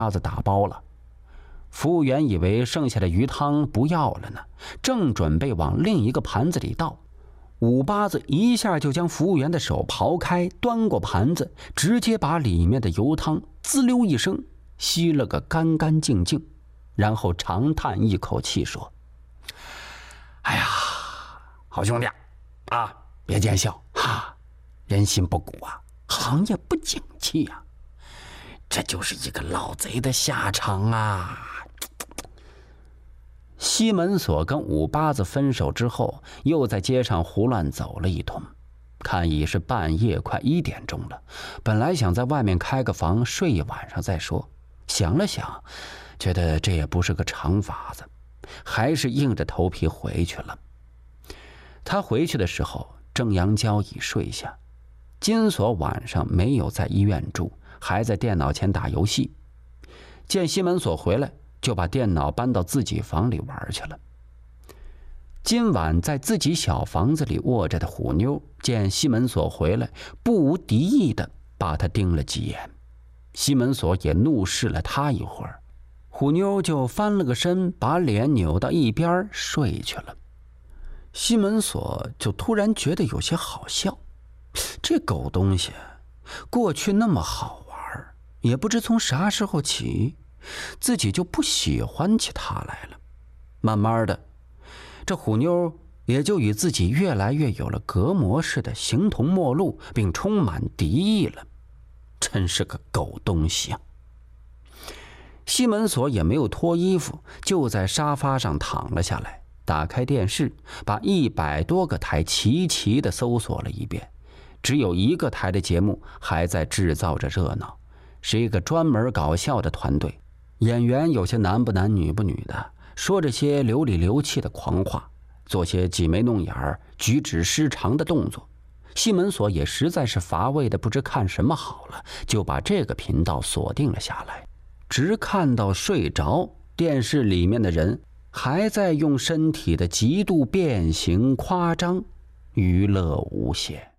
八子打包了。服务员以为剩下的鱼汤不要了呢，正准备往另一个盘子里倒，五八子一下就将服务员的手刨开，端过盘子，直接把里面的油汤滋溜一声吸了个干干净净，然后长叹一口气说：“哎呀，好兄弟啊，别见笑哈，人心不古啊，行业不景气啊，这就是一个老贼的下场啊。”西门锁跟五八子分手之后，又在街上胡乱走了一通，看已是半夜快1点钟了。本来想在外面开个房睡一晚上再说，想了想，觉得这也不是个长法子，还是硬着头皮回去了。他回去的时候，郑阳娇已睡下，金锁晚上没有在医院住，还在电脑前打游戏。见西门锁回来，就把电脑搬到自己房里玩去了。今晚在自己小房子里卧着的虎妞见西门锁回来，不无敌意的把他盯了几眼。西门锁也怒视了他一会儿，虎妞就翻了个身，把脸扭到一边睡去了。西门锁就突然觉得有些好笑，这狗东西过去那么好玩，也不知从啥时候起，自己就不喜欢起他来了。慢慢的，这虎妞也就与自己越来越有了隔膜似的形同陌路，并充满敌意了。真是个狗东西啊！西门锁也没有脱衣服，就在沙发上躺了下来，打开电视，把100多个台齐齐地搜索了一遍，只有一个台的节目还在制造着热闹，是一个专门搞笑的团队，演员有些男不男女不女的，说着些流里流气的狂话，做些挤眉弄眼、举止失常的动作。西门锁也实在是乏味的不知看什么好了，就把这个频道锁定了下来，直看到睡着，电视里面的人还在用身体的极度变形夸张娱乐无限。